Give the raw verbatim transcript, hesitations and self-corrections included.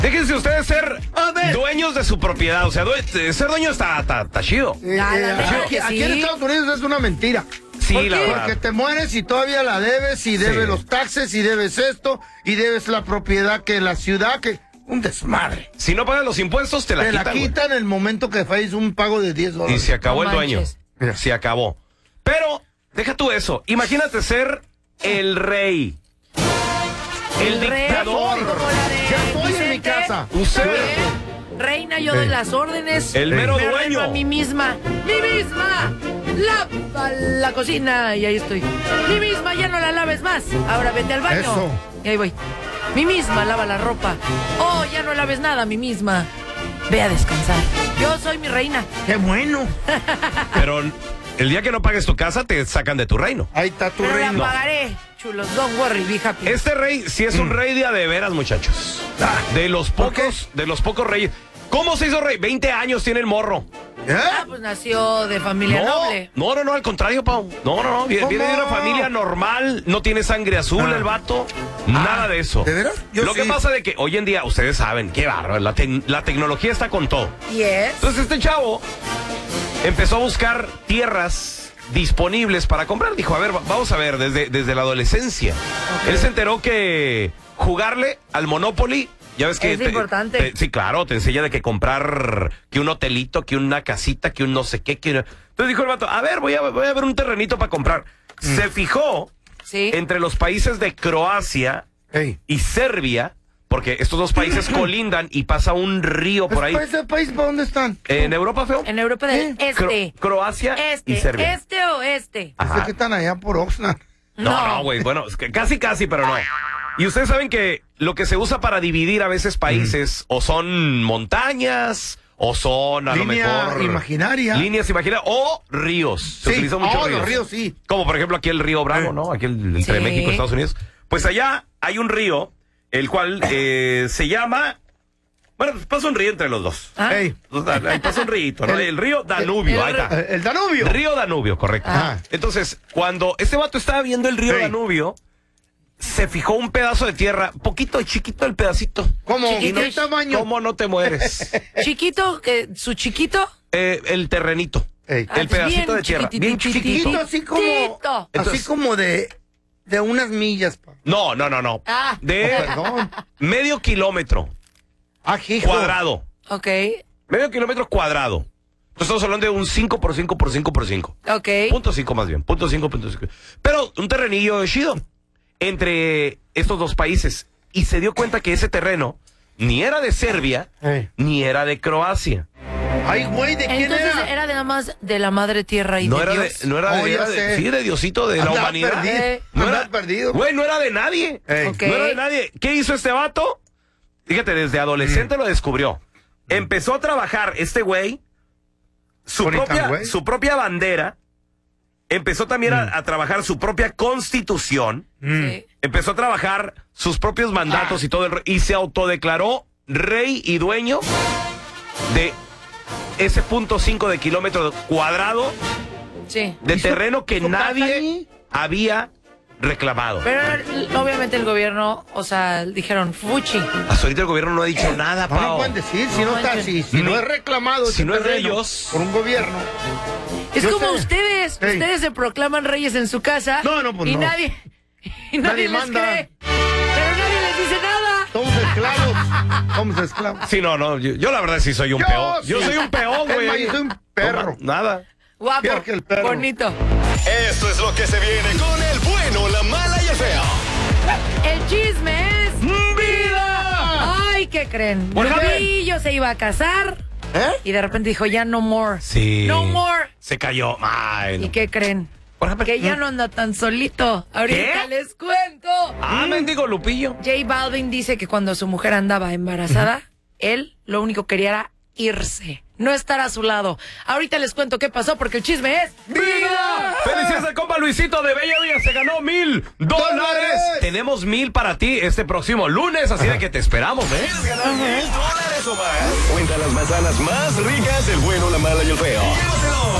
Déjense ustedes ser dueños de su propiedad. O sea, due- ser dueño está, está, está chido. Eh, Ah, la eh, neta aquí, que aquí sí. en Estados Unidos es una mentira. Sí, ¿Por la qué? verdad. Porque te mueres y todavía la debes, y debes Sí. los taxes, y debes esto, y debes la propiedad que la ciudad, que un desmadre. Si no pagas los impuestos, te la Te quitan. la güey. quitan el momento que falles un pago de diez Y dólares. se acabó No el dueño. manches. Mira. Se acabó. Pero, deja tú eso. Imagínate ser el rey. El, rey, dictador. como la de Ya estoy en mi Vicente. casa. Usted. ¿Eh? Reina, yo doy Eh. las órdenes. El mero Me ordeno dueño. a mí misma. ¡Mi misma! Lava la cocina. Y ahí estoy. ¡Mi misma! Ya no la laves más. Ahora vete al baño. Eso. Y ahí voy. ¡Mi misma! Lava la ropa. Oh, ya no laves nada, mi misma. Ve a descansar. Yo soy mi reina. ¡Qué bueno! Pero el día que no pagues tu casa, te sacan de tu reino. Ahí está tu Pero la reino. pagaré. Chulos, don't worry, be happy. Este rey sí es un Mm. rey de a de veras, muchachos. De los pocos, de los pocos reyes. ¿Cómo se hizo rey? veinte años tiene el morro. ¿Eh? Ah, pues nació de familia No, noble. no, no, no, al contrario, Pau. No, no, no. Viene, ¿Cómo? viene de una familia normal, no tiene sangre azul Ah. el vato. Nada de eso. ¿De veras? Yo Lo que sí. pasa de que hoy en día, ustedes saben, qué bárbaro, la, tec- la tecnología está con todo. Yes. Entonces este chavo empezó a buscar tierras disponibles para comprar. Dijo, a ver, va- vamos a ver, desde, desde la adolescencia. Él se enteró que jugarle al Monopoly, ya ves que... Es te- importante. te- sí, claro, te enseña de que comprar, que un hotelito, que una casita, que un no sé qué. Que... Entonces dijo el vato, a ver, voy a, voy a ver un terrenito para comprar. Se fijó Sí. entre los países de Croacia Ey. y Serbia, porque estos dos países colindan y pasa un río por ahí. ¿Ese país para dónde están? En Europa, feo. En Europa del ¿Eh? Cro- Este. Croacia Este. y Serbia. ¿Este o este? Ajá. Sé que están allá por Oxnard. No, no, güey. Bueno, es que casi, casi, pero no. Y ustedes saben que lo que se usa para dividir a veces países o son montañas o son a Línea lo mejor imaginaria. líneas imaginarias o ríos. Se Sí. utilizan mucho Oh, ríos. los ríos, sí. Como por ejemplo aquí el río Bravo, Eh. ¿no? Aquí el- entre Sí. México y Estados Unidos. Pues allá hay un río, el cual eh, se llama... Bueno, pues pasa un río entre los dos. Ah. Ey. Ahí pasa un río, ¿no? El- El río Danubio, el- ahí está. Eh, El Danubio. Río Danubio, correcto. Ah. Entonces, cuando este vato estaba viendo el río Sí. Danubio, se fijó un pedazo de tierra, poquito chiquito el pedacito. ¿Cómo? Chiquito. ¿Qué tamaño? ¿Cómo no te mueres? Chiquito, que su chiquito. Eh, el terrenito. Ey. Ah, El pedacito de tierra. Bien Chiquitito, chiquitito. así como... Chiquitito. Así Entonces- como de... De unas millas, pa. No, no, no, no. Ah. De Oh, perdón. medio kilómetro Ah, hijo. cuadrado. Ok. Medio kilómetro cuadrado. Entonces estamos hablando de un cinco por cinco por cinco por cinco. Ok. Punto cinco más bien. Punto cinco, punto cinco. Pero un terrenillo chido entre estos dos países. Y se dio cuenta que ese terreno ni era de Serbia, Ey. ni era de Croacia. Ay, güey, ¿de quién Entonces era? era de nada más de la madre tierra y No de era de, Dios. no era Oh, de, ya era de- sé. sí, de Diosito, de la Andaba humanidad. perdido. Eh. No Andaba era, perdido. güey, no era de nadie. Ey. Ok. No era de nadie. ¿Qué hizo este vato? Fíjate, desde adolescente lo descubrió. Empezó a trabajar este güey, su Ahorita, propia, güey. su propia bandera. Empezó también a, a trabajar su propia constitución. Sí. Empezó a trabajar sus propios mandatos y todo el re- y se autodeclaró rey y dueño de ese punto cinco de kilómetro cuadrado Sí. de ¿Hizo- terreno que hizo casa nadie ahí? había reclamado. Pero obviamente el gobierno, o sea, dijeron, fuchi. Hasta ahorita el gobierno no ha dicho nada, No, no Pao. pueden decir, si no, No está, manches. si, si no Ni- es reclamado si ese no es de terreno ellos. por un gobierno. Es Yo como sé. ustedes. Ey. Ustedes se proclaman reyes en su casa. No, no, pues y no. nadie, y nadie, Nadie les manda. cree. Pero nadie les dice nada. Somos esclavos. Somos esclavos. Sí, no, no, yo, yo la verdad sí soy un Yo peón. Yo sí. soy un peón, Es güey. más, yo soy un perro. No, nada. Guapo. Peor que el perro. Bonito. Esto es lo que se viene con el bueno, la mala y el feo. El chisme es ¡Vida! Ay, ¿qué creen? Por favor. Lupillo se iba a casar ¿Eh? y de repente dijo, ya no more. Sí. No more. Se cayó. Ay, no. ¿Y qué creen? Por ejemplo, Que ya no anda tan solito. Ahorita ¿Qué? les cuento. Ah, mendigo Lupillo. J Balvin dice que cuando su mujer andaba embarazada, él lo único que quería era irse, no estar a su lado. Ahorita les cuento qué pasó porque el chisme es ¡Vida! ¡Felicidades al compa Luisito de Bella Villa! Se ganó mil dólares. ¡Dólares! Tenemos mil para ti este próximo lunes, así de que te esperamos, ¿eh? ¿Quieres ganar mil dólares o más? Cuenta las manzanas más ricas del bueno, la mala y el feo. Llévatelo